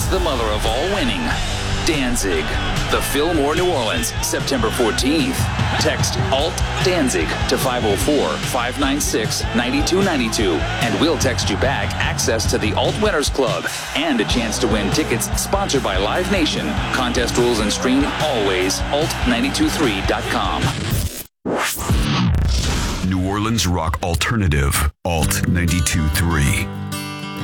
the mother of all winning, Danzig. The Fillmore, New Orleans, September 14th. Text ALT Danzig to 504-596-9292, and we'll text you back access to the Alt Winners Club and a chance to win tickets sponsored by Live Nation. Contest rules and stream always alt923.com. New Orleans rock alternative, Alt 92.3.